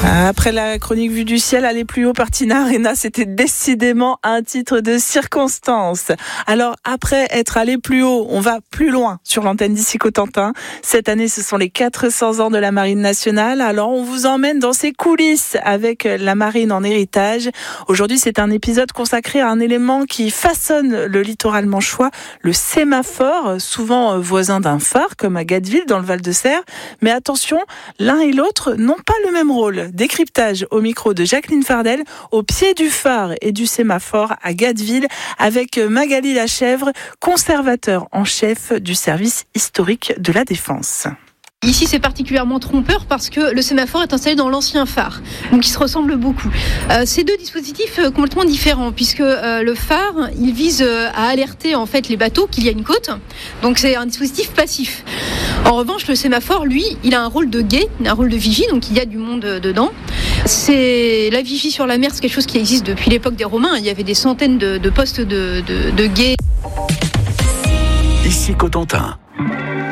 Après la chronique Vue du ciel, aller plus haut par Tina Arena, c'était décidément un titre de circonstance. Alors après être allé plus haut, on va plus loin sur l'antenne d'ici Cotentin. Cette année, ce sont les 400 ans de la Marine nationale. Alors on vous emmène dans ses coulisses avec la Marine en héritage. Aujourd'hui, c'est un épisode consacré à un élément qui façonne le littoral manchois, le sémaphore, souvent voisin d'un phare comme à Gatteville dans le Val-de-Serre. Mais attention, l'un et l'autre n'ont pas le même rôle. Décryptage au micro de Jacqueline Fardel, au pied du phare et du sémaphore à Gatteville, avec Magali Lachèvre, conservateur en chef du service historique de la Défense. Ici, c'est particulièrement trompeur parce que le sémaphore est installé dans l'ancien phare, donc il se ressemble beaucoup. C'est deux dispositifs complètement différents puisque le phare, il vise à alerter en fait les bateaux qu'il y a une côte, donc c'est un dispositif passif. En revanche, le sémaphore, lui, il a un rôle de guet, un rôle de vigie, donc il y a du monde dedans. C'est la vigie sur la mer, c'est quelque chose qui existe depuis l'époque des Romains. Il y avait des centaines de postes de guet. Ici Cotentin.